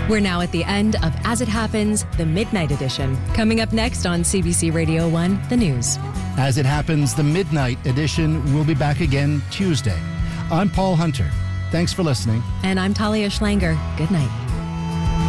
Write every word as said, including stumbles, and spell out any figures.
We're now at the end of As It Happens, the Midnight Edition. Coming up next on C B C Radio one, the news. As It Happens, the Midnight Edition will be back again Tuesday. I'm Paul Hunter. Thanks for listening. And I'm Talia Schlanger. Good night.